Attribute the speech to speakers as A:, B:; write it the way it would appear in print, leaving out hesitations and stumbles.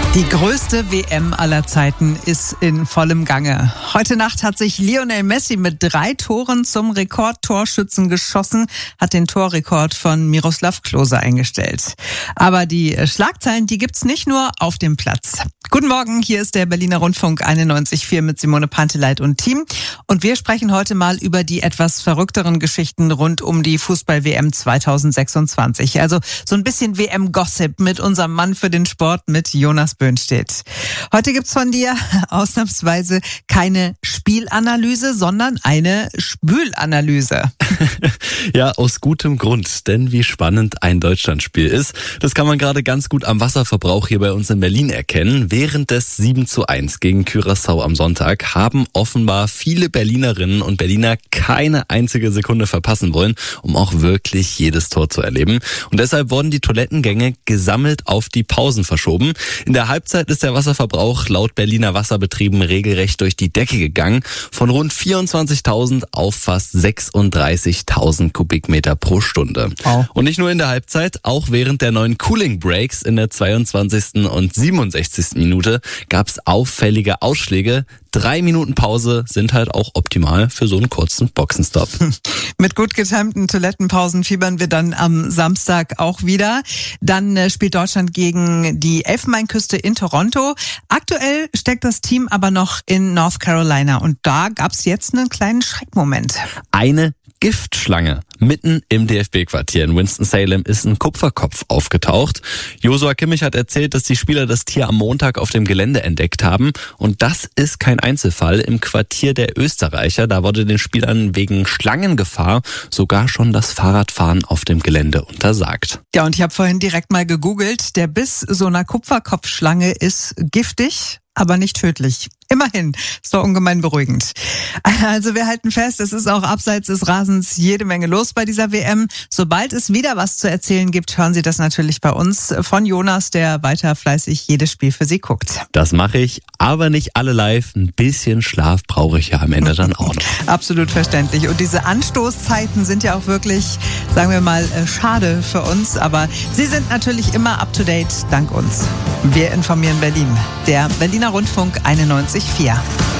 A: Die größte WM aller Zeiten ist in vollem Gange. Heute Nacht hat sich Lionel Messi mit 3 Toren zum Rekordtorschützen geschossen, hat den Torrekord von Miroslav Klose eingestellt. Aber die Schlagzeilen, die gibt's nicht nur auf dem Platz. Guten Morgen, hier ist der Berliner Rundfunk 91.4 mit Simone Panteleit und Team. Und wir sprechen heute mal über die etwas verrückteren Geschichten rund um die Fußball-WM 2026. Also so ein bisschen WM-Gossip mit unserem Mann für den Sport, mit Jonas Böhnstedt. Heute gibt's von dir ausnahmsweise keine Spielanalyse, sondern eine Spülanalyse.
B: Ja, aus gutem Grund, denn wie spannend ein Deutschlandspiel ist, das kann man gerade ganz gut am Wasserverbrauch hier bei uns in Berlin erkennen. Während des 7:1 gegen Curaçao am Sonntag haben offenbar viele Berlinerinnen und Berliner keine einzige Sekunde verpassen wollen, um auch wirklich jedes Tor zu erleben. Und deshalb wurden die Toilettengänge gesammelt auf die Pausen verschoben. In der Halbzeit ist der Wasserverbrauch laut Berliner Wasserbetrieben regelrecht durch die Decke gegangen. Von rund 24.000 auf fast 36.000 Kubikmeter pro Stunde.
A: Oh.
B: Und nicht nur in der Halbzeit, auch während der neuen Cooling Breaks in der 22. und 67. Minute gab es auffällige Ausschläge. 3 Minuten Pause sind halt auch optimal für so einen kurzen Boxenstopp.
A: Mit gut getimten Toilettenpausen fiebern wir dann am Samstag auch wieder. Dann spielt Deutschland gegen die Elfenbeinküste in Toronto. Aktuell steckt das Team aber noch in North Carolina und da gab es jetzt einen kleinen Schreckmoment.
B: Eine Giftschlange mitten im DFB-Quartier in Winston-Salem ist ein Kupferkopf aufgetaucht. Josua Kimmich hat erzählt, dass die Spieler das Tier am Montag auf dem Gelände entdeckt haben. Und das ist kein Einzelfall. Im Quartier der Österreicher, da wurde den Spielern wegen Schlangengefahr sogar schon das Fahrradfahren auf dem Gelände untersagt.
A: Ja, und ich habe vorhin direkt mal gegoogelt. Der Biss so einer Kupferkopfschlange ist giftig, aber nicht tödlich. Immerhin, ist doch ungemein beruhigend. Also wir halten fest, es ist auch abseits des Rasens jede Menge los bei dieser WM. Sobald es wieder was zu erzählen gibt, hören Sie das natürlich bei uns von Jonas, der weiter fleißig jedes Spiel für Sie guckt.
B: Das mache ich, aber nicht alle live. Ein bisschen Schlaf brauche ich ja am Ende dann auch noch.
A: Absolut verständlich. Und diese Anstoßzeiten sind ja auch wirklich, sagen wir mal, schade für uns. Aber Sie sind natürlich immer up to date, dank uns. Wir informieren Berlin. Der Berliner Rundfunk 91.4.